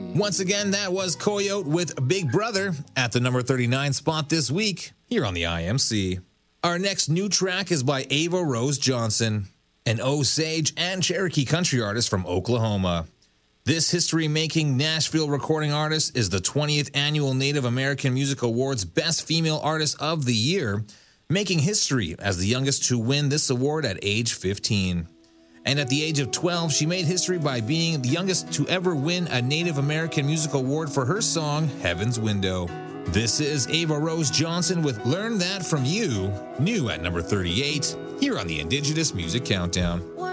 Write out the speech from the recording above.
Once again, that was Coyote with Big Brother at the number 39 spot this week here on the IMC. Our next new track is by Ava Rose Johnson, an Osage and Cherokee country artist from Oklahoma. This history-making Nashville recording artist is the 20th Annual Native American Music Awards Best Female Artist of the Year, making history as the youngest to win this award at age 15. And at the age of 12, she made history by being the youngest to ever win a Native American Music Award for her song, Heaven's Window. This is Ava Rose Johnson with Learn That From You, new at number 38, here on the Indigenous Music Countdown.